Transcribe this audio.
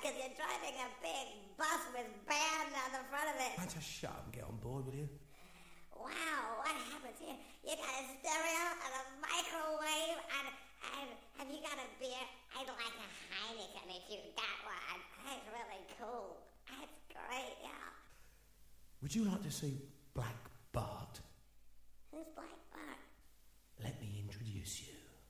because you're driving a big bus with band on the front of it. Man, just shut up and get on board, will you? Wow, what happens here? You got a stereo and a microwave and have you got a beer? I'd like a Heineken if you got one. That's really cool. That's great, yeah. Would you like to see Black